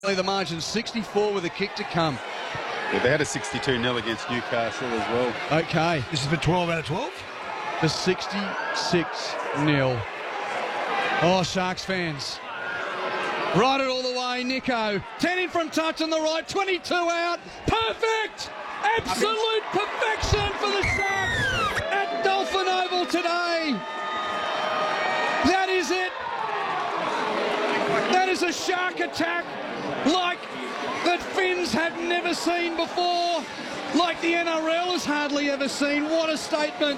The margin 64 with a kick to come. Yeah, they had a 62-0 against Newcastle as well. Okay. This is for 12 out of 12? The 66-0. Oh, Sharks fans. Ride it all the way, Nico. 10 in from touch on the right, 22 out. Perfect! Absolute perfection for the Sharks at Dolphin Oval today. That is it. That is a Shark attack like that Finns have never seen before, like the NRL has hardly ever seen. What a statement.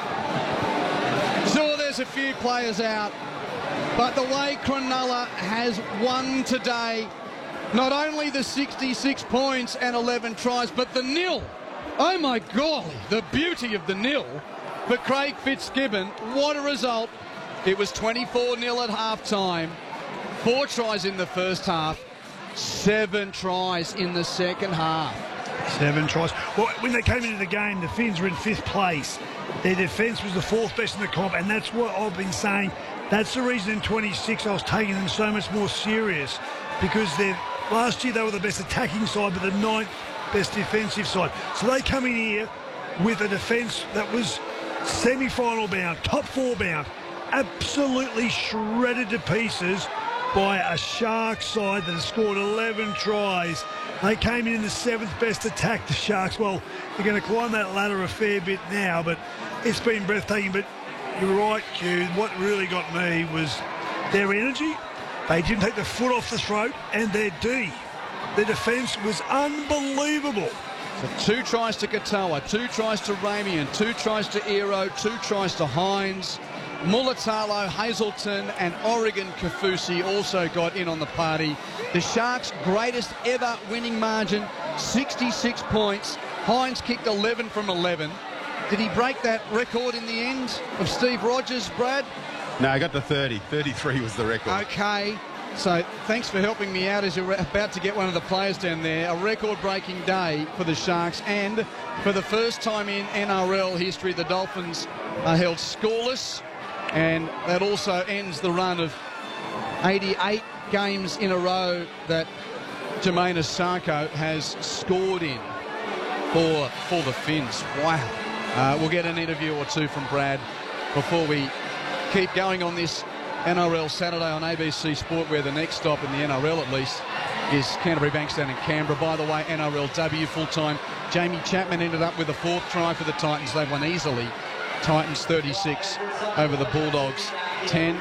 Sure, there's a few players out, but the way Cronulla has won today, not only the 66 points and 11 tries, but the nil. Oh my golly, the beauty of the nil for Craig Fitzgibbon. What a result. It was 24-0 at half-time. 4 tries in the first half, 7 tries in the second half. 7 tries. Well, when they came into the game, the Finns were in 5th place. Their defence was the 4th best in the comp, and that's what I've been saying. That's the reason in 26 I was taking them so much more serious, because last year they were the best attacking side, but the 9th best defensive side. So they come in here with a defence that was semi-final bound, top 4 bound, absolutely shredded to pieces by a Sharks side that has scored 11 tries. They came in the 7th best attack, the Sharks. Well, they're going to climb that ladder a fair bit now, but it's been breathtaking. But you're right, Q. What really got me was their energy. They didn't take the foot off the throat, and their D. Their defence was unbelievable. So 2 tries to Katoa, 2 tries to Ramian, 2 tries to Ero, 2 tries to Hines. Mulatalo, Hazelton and Oregon Kafusi also got in on the party. The Sharks' greatest ever winning margin, 66 points. Hines kicked 11 from 11. Did he break that record in the end of Steve Rogers, Brad? No, I got to 30. 33 was the record. Okay, so thanks for helping me out as you're about to get one of the players down there. A record-breaking day for the Sharks, and for the first time in NRL history, the Dolphins are held scoreless. And that also ends the run of 88 games in a row that Jermaine Asako has scored in for the Finns. Wow. We'll get an interview or two from Brad before we keep going on this NRL Saturday on ABC Sport, where the next stop in the NRL at least is Canterbury Bankstown in Canberra. By the way, NRLW full-time. Jamie Chapman ended up with a 4th try for the Titans. They won easily. Titans 36 over the Bulldogs 10.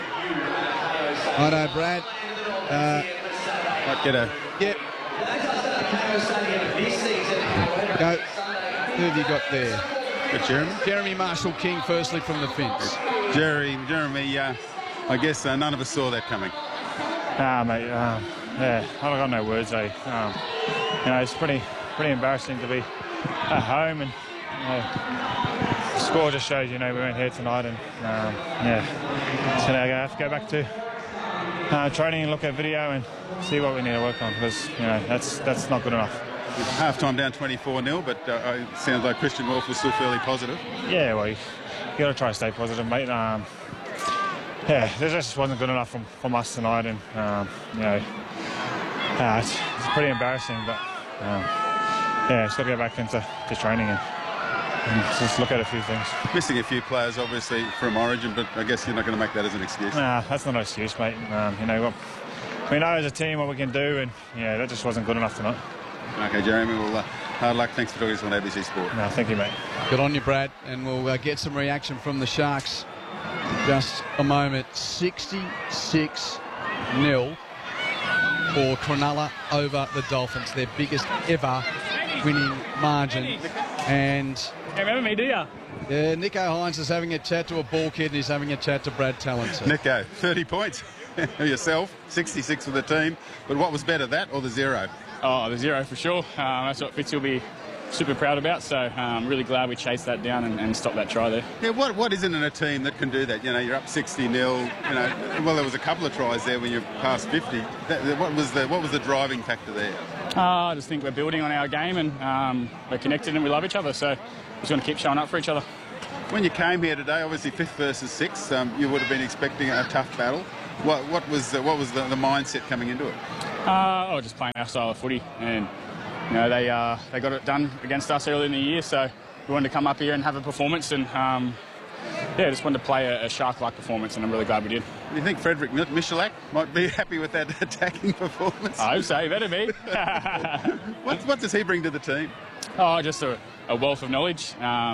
I know, Brad. Might get a... Yep. Go. Who have you got there? Got Jeremy? Jeremy Marshall-King, firstly, from the Finns. Jeremy, I guess none of us saw that coming. Mate, yeah, I've got no words, eh? It's pretty embarrassing to be at home, and the score just shows, we weren't here tonight, and so now I have to go back to training and look at video and see what we need to work on, because that's not good enough. Half-time down 24-0, but it sounds like Christian Wolf was still fairly positive. Yeah, well, you got to try to stay positive, mate. This just wasn't good enough from us tonight, and it's pretty embarrassing, but it's got to go back into training and just look at a few things. Missing a few players, obviously, from Origin, but I guess you're not going to make that as an excuse. Nah, that's not an excuse, mate. We know as a team what we can do, and that just wasn't good enough tonight. Okay, Jeremy, well, hard luck. Thanks for talking to us on ABC Sport. No, thank you, mate. Good on you, Brad, and we'll get some reaction from the Sharks. Just a moment. 66-0 for Cronulla over the Dolphins, their biggest ever winning margin. And you remember me, do you? Yeah, Nico Hines is having a chat to a ball kid, and he's having a chat to Brad Talent. Nico, 30 points yourself, 66 for the team. But what was better, that or the 0? Oh, the 0 for sure. That's what Fitz will be super proud about. So I'm really glad we chased that down and stopped that try there. Yeah, what isn't in a team that can do that? You're up 60-0. Well, there was a couple of tries there when you're past 50. What was the driving factor there? I just think we're building on our game, and we're connected and we love each other. So we're just going to keep showing up for each other. When you came here today, obviously 5th versus 6th, you would have been expecting a tough battle. What was the mindset coming into it? Just playing our style of footy, and they got it done against us early in the year, so we wanted to come up here and have a performance, and just wanted to play a Shark-like performance, and I'm really glad we did. Do you think Frederick Michalak might be happy with that attacking performance? I hope so. He better be. What does he bring to the team? Just a wealth of knowledge.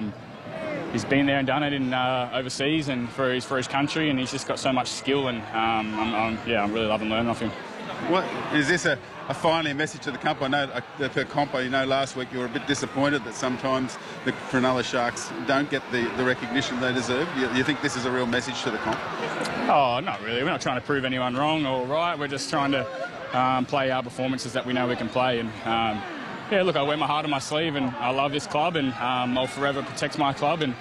He's been there and done it in overseas and for his country, and he's just got so much skill, and I'm really loving learning off him. What is this finally a message to the comp? I know per comp, last week you were a bit disappointed that sometimes the Cronulla Sharks don't get the recognition they deserve. You think this is a real message to the comp? Oh, not really. We're not trying to prove anyone wrong or right. We're just trying to play our performances that we know we can play. And look, I wear my heart on my sleeve, and I love this club, and I'll forever protect my club. And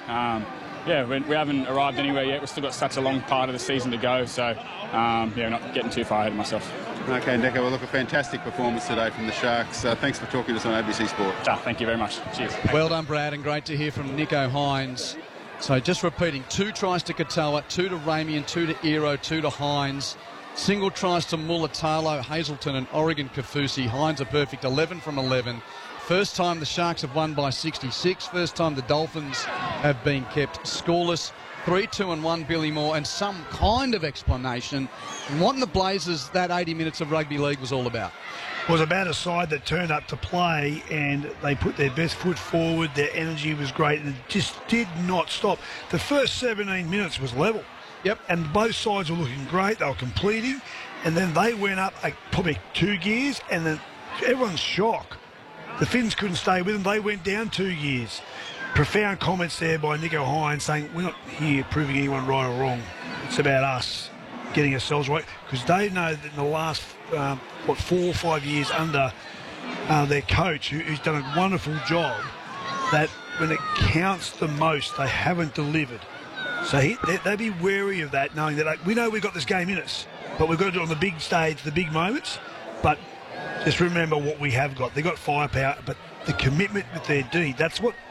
we haven't arrived anywhere yet. We've still got such a long part of the season to go. So not getting too far ahead of myself. Okay, Neco, well, look, a fantastic performance today from the Sharks. Thanks for talking to us on ABC Sport. Thank you very much. Cheers. Well done, Brad, and great to hear from Nicho Hynes. So just repeating, 2 tries to Katoa, 2 to Ramien, 2 to Ero, 2 to Hynes. Single tries to Mulatalo, Hazelton and Oregon Kaufusi. Hynes a perfect 11 from 11. First time the Sharks have won by 66. First time the Dolphins have been kept scoreless. 3-2-1 Billy Moore, and some kind of explanation on what in the Blazers that 80 minutes of rugby league was all about. It was about a side that turned up to play, and they put their best foot forward. Their energy was great, and it just did not stop. The first 17 minutes was level. Yep. And both sides were looking great. They were completing, and then they went up probably 2 gears, and then everyone's shocked. The Finns couldn't stay with them. They went down 2 gears. Profound comments there by Nicho Hynes saying, we're not here proving anyone right or wrong. It's about us getting ourselves right, because they know that in the last, 4 or 5 years under their coach, who's done a wonderful job, that when it counts the most, they haven't delivered. So they'd be wary of that, knowing that we know we've got this game in us, but we've got to do it on the big stage, the big moments. But just remember what we have got. They've got firepower, but the commitment with their deed, that's what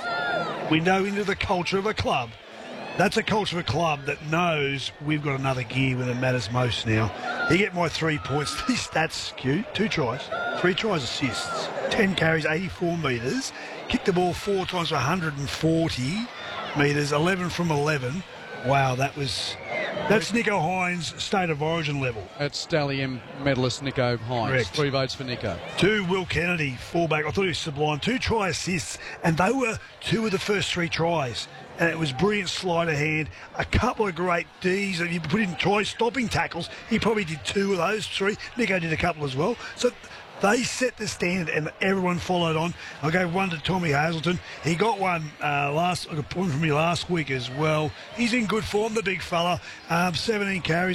we know into the culture of a club. That's a culture of a club that knows we've got another gear when it matters most now. You get my 3 points. These stats skewed. 2 tries, 3 tries assists, 10 carries, 84 metres. Kicked the ball 4 times for 140 metres, 11 from 11. Wow, that's Nicho Hynes' State of Origin level. That's Dally M medalist Nicho Hynes. Correct. 3 votes for Nicho. 2, Will Kennedy, fullback. I thought he was sublime. 2 try assists, and they were 2 of the first 3 tries. And it was brilliant sleight of hand. A couple of great Ds. If you put in try stopping tackles, he probably did 2 of those 3. Nicho did a couple as well. So they set the standard, and everyone followed on. I gave 1 to Tommy Hazelton. He got one a point from me last week as well. He's in good form, the big fella. 17 carries,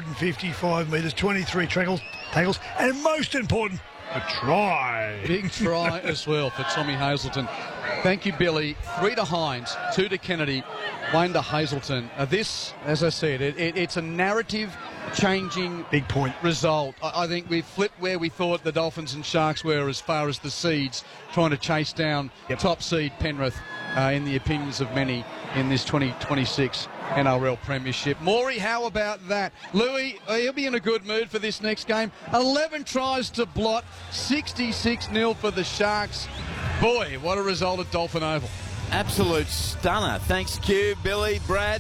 155 metres, 23 tackles, and most important, a try. Big try as well for Tommy Hazelton. Thank you, Billy. 3 to Hynes, 2 to Kennedy, 1 to Hazelton. This, as I said, it's a narrative-changing big point result. I think we've flipped where we thought the Dolphins and Sharks were as far as the seeds, trying to chase down top seed Penrith, in the opinions of many, in this 2026 NRL Premiership. Maury, how about that? Louis, he'll be in a good mood for this next game. 11 tries to blot, 66-0 for the Sharks. Boy, what a result at Dolphin Oval. Absolute stunner. Thanks, Q, Billy, Brad.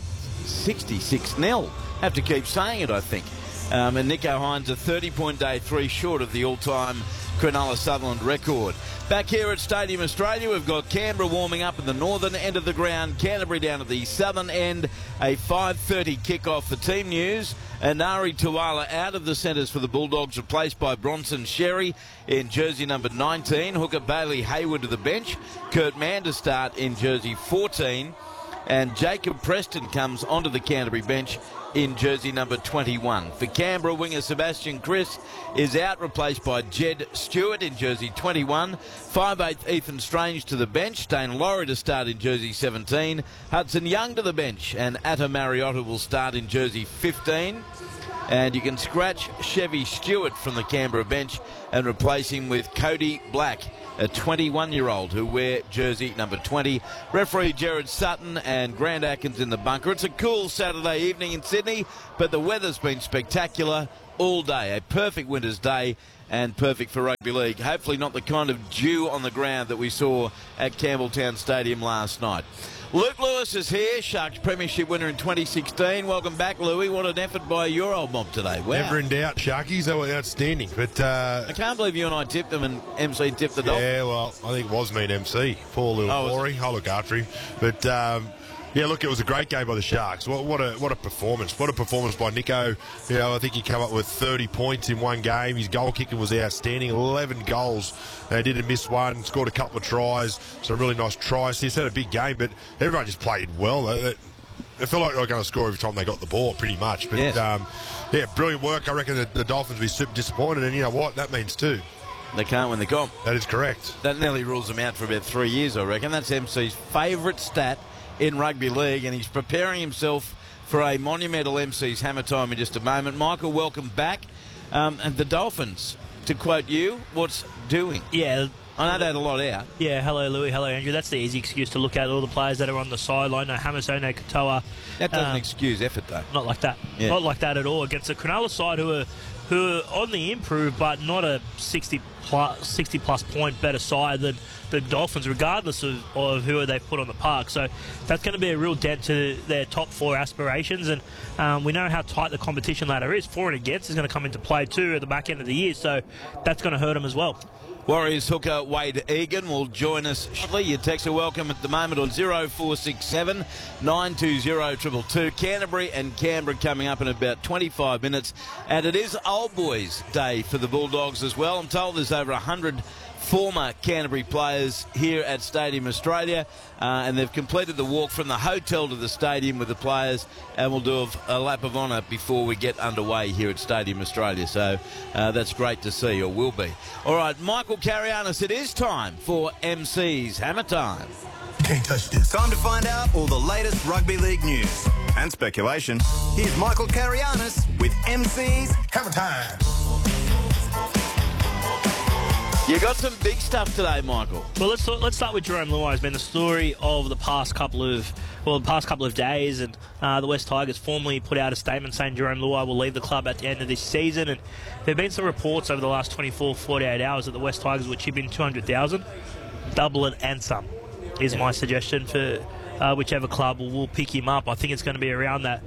66-0. Have to keep saying it, I think. And Nicho Hynes, a 30-point day, 3 short of the all-time Cronulla Sutherland record. Back here at Stadium Australia, we've got Canberra warming up at the northern end of the ground, Canterbury down at the southern end. A 5:30 kick-off for team news. And Ari Tuala out of the centres for the Bulldogs, replaced by Bronson Sherry in jersey number 19. Hooker Bailey Hayward to the bench. Kurt Mann to start in jersey 14. And Jacob Preston comes onto the Canterbury bench in jersey number 21. For Canberra, winger Sebastian Chris is out, replaced by Jed Stewart in jersey 21. 5'8" Ethan Strange to the bench. Dane Laurie to start in jersey 17. Hudson Young to the bench, and Atta Mariota will start in jersey 15. And you can scratch Chevy Stewart from the Canberra bench and replace him with Cody Black, a 21-year-old who wear jersey number 20. Referee Jared Sutton and Grant Atkins in the bunker. It's a cool Saturday evening in Sydney, but the weather's been spectacular all day. A perfect winter's day and perfect for rugby league. Hopefully not the kind of dew on the ground that we saw at Campbelltown Stadium last night. Luke Lewis is here, Sharks Premiership winner in 2016. Welcome back, Louis. What an effort by your old mob today. Wow. Never in doubt, Sharkies. They were outstanding. But I can't believe you and I tipped them and MC tipped the Dolphins. Yeah, well, I think it was me and MC. Poor little Corey. I'll look after him. But, yeah, look, it was a great game by the Sharks. What a performance. What a performance by Nico. You know, I think he came up with 30 points in one game. His goal kicking was outstanding. 11 goals. They didn't miss one. Scored a couple of tries. Some really nice tries. He's had a big game, but everyone just played well. They felt like they were going to score every time they got the ball, pretty much. But, yes. Yeah, brilliant work. I reckon the Dolphins will be super disappointed, and you know what? That means too. They can't win the comp. That is correct. That nearly rules them out for about 3 years, I reckon. That's MC's favourite stat in rugby league, and he's preparing himself for a monumental MC's Hammer Time in just a moment. Michael, welcome back. And the Dolphins, to quote you, what's doing? Yeah. I know they had a lot out. Yeah, hello Louis, hello Andrew. That's the easy excuse to look at all the players that are on the sideline. No Hamasone, Katoa. That doesn't excuse effort, though. Not like that. Yeah. Not like that at all. Against the Cronulla side who are on the improve, but not a 60 plus point better side than the Dolphins, regardless of who they've put on the park. So that's going to be a real dent to their top four aspirations. And we know how tight the competition ladder is. For and against is going to come into play too at the back end of the year. So that's going to hurt them as well. Warriors hooker Wade Egan will join us shortly. Your texts are welcome at the moment on 0467 920 222. Canterbury and Canberra coming up in about 25 minutes. And it is Old Boys Day for the Bulldogs as well. I'm told there's over 100 former Canterbury players here at Stadium Australia, and they've completed the walk from the hotel to the stadium with the players, and we'll do a lap of honour before we get underway here at Stadium Australia. So that's great to see, or will be. All right, Michael Carianis, it is time for MC's Hammer Time. Can't touch this. Time to find out all the latest rugby league news and speculation. Here's Michael Carianis with MC's Hammer Time. You got some big stuff today, Michael. Well, let's start with Jerome Luai. It's been the story of the past couple of days, and the West Tigers formally put out a statement saying Jerome Luai will leave the club at the end of this season. And there have been some reports over the last 48 hours that the West Tigers would chip in $200,000, double it and some, is my suggestion for whichever club will pick him up. I think it's going to be around that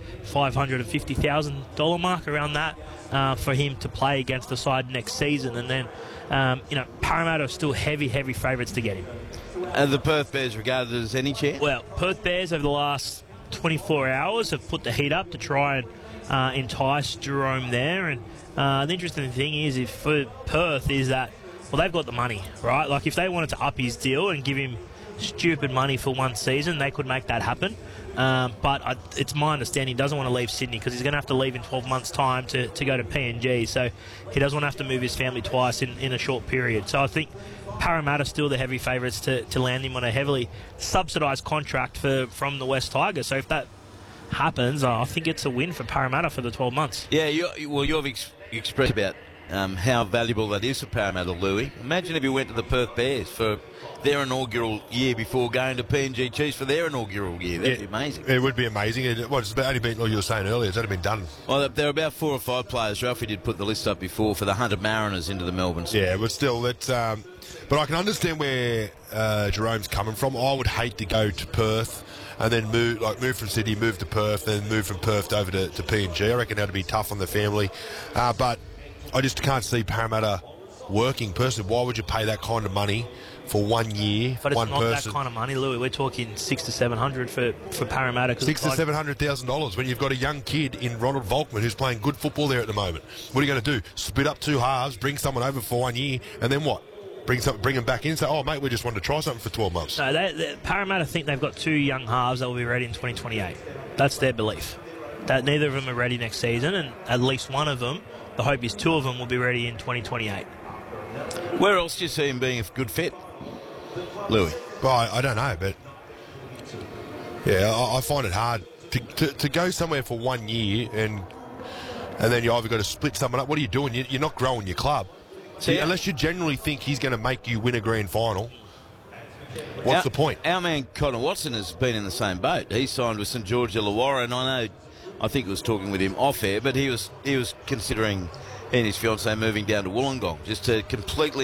$550,000 mark, around that, for him to play against the side next season. And then, Parramatta are still heavy favourites to get him. Are the Perth Bears regarded as any chance? Well, Perth Bears over the last 24 hours have put the heat up to try and entice Jerome there. And the interesting thing is, if for Perth, is that, well, they've got the money, right? Like, if they wanted to up his deal and give him stupid money for one season, they could make that happen. But it's my understanding he doesn't want to leave Sydney because he's going to have to leave in 12 months' time to go to PNG. So he doesn't want to have to move his family twice in a short period. So I think Parramatta still the heavy favourites to land him on a heavily subsidised contract from the West Tigers. So if that happens, I think it's a win for Parramatta for the 12 months. Yeah, you've expressed about how valuable that is for Parramatta, Louis. Imagine if you went to the Perth Bears for their inaugural year before going to PNG Chiefs for their inaugural year. That'd be amazing. It would be amazing. It's only been, like you were saying earlier, it's only been done. Well, there are about 4 or 5 players. Ralphie did put the list up before for the Hunter Mariners into the Melbourne. Yeah, but still, that's. But I can understand where Jerome's coming from. I would hate to go to Perth and then move from Sydney, move to Perth, then move from Perth over to PNG. I reckon that'd be tough on the family. But I just can't see Parramatta working. Personally, why would you pay that kind of money for 1 year, but one person? But it's not that kind of money, Louis. We're talking $600,000 to $700,000 for Parramatta. $600,000 to $700,000 when you've got a young kid in Ronald Volkman who's playing good football there at the moment. What are you going to do? Split up 2 halves, bring someone over for 1 year, and then what? Bring them back in and say, oh, mate, we just wanted to try something for 12 months. No, Parramatta think they've got 2 young halves that will be ready in 2028. That's their belief. That neither of them are ready next season, and at least one of them, the hope is 2 of them will be ready in 2028. Where else do you see him being a good fit, Louis? Well, I don't know, but yeah, I find it hard to go somewhere for 1 year and then you either got to split someone up. What are you doing? You're not growing your club. See, unless you genuinely think he's going to make you win a grand final, what's the point? Our man Connor Watson has been in the same boat. He signed with St George Illawarra, and I think he was talking with him off air, but he was considering he and his fiancée moving down to Wollongong just to completely